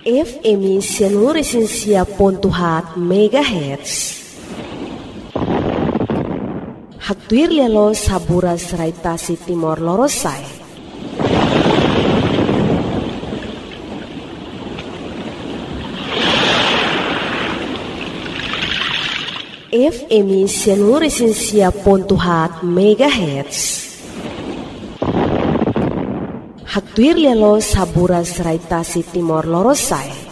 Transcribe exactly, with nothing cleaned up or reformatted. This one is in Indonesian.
F M Seluruh Pontuhat Megahertz. Haktuir lelo sabura seraitasi Timor Lorosai. F M Seluruh Pontuhat Megahertz. Haktuir lelo sabura seraitasi Timor Lorosai.